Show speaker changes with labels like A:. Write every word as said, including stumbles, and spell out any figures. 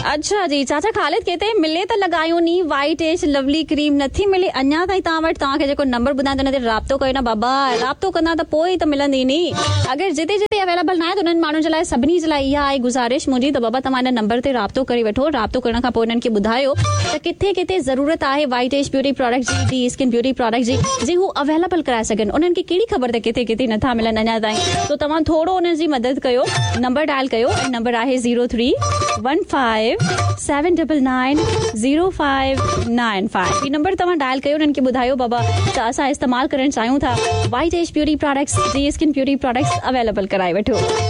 A: अच्छा जी, चाचा ख़ालिद कहते मिले त लॻायूं नी वाइट एज लवली क्रीम नथी मिले अञा ताईं तव्हां वटि तव्हांखे जेको नंबर ॿुधायां त हुन ते राब्तो कयो न बाबा, राब्तो कंदा त पोइ ई त मिलंदी नी। अगरि जिते जिते अवेलेबल न आहे त उन्हनि माण्हुनि जे लाइ सभिनी जे लाइ इहा आहे गुज़ारिश मुंहिंजी त बाबा तव्हां हिन नंबर ते राब्तो करे वठो। राब्तो करण खां पोइ उन्हनि खे ॿुधायो त किथे किथे ज़रूरत आहे वाइट एज ब्यूटी प्रोडक्ट जी, डी स्किन ब्यूटी प्रोडक्ट जी, जी हू अवेलेबल कराए सघनि। उन्हनि खे कहिड़ी ख़बर त किथे किथे नथा मिलनि अञा ताईं, त तव्हां थोरो उन्हनि जी मदद कयो। नंबर डायल कयो, नंबर आहे zero three one five seven double nine zero five nine five. ही नंबर तव्हां डायल कयो, उन्हनि खे ॿुधायो बाबा त असां इस्तेमालु करणु चाहियूं था white age beauty products, D skin beauty products available कराए वठो।